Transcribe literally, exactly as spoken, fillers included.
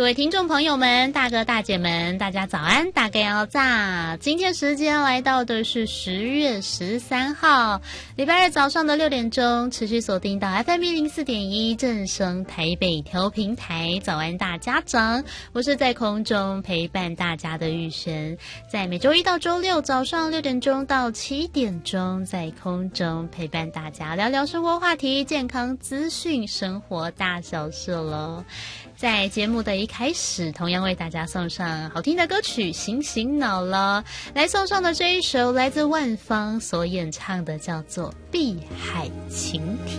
各位听众朋友们，大哥大姐们，大家早安，大概要炸。今天时间来到的是十月十三号，礼拜二早上的六点钟，持续锁定到 F M 一零四点一正声台北调频台。早安大家长，我是在空中陪伴大家的玉璇，在每周一到周六早上六点钟到七点钟，在空中陪伴大家聊聊生活话题、健康资讯、生活大小事咯。在节目的一开始，同样为大家送上好听的歌曲《醒醒脑》了。来送上的这一首来自万芳所演唱的，叫做《碧海晴天》。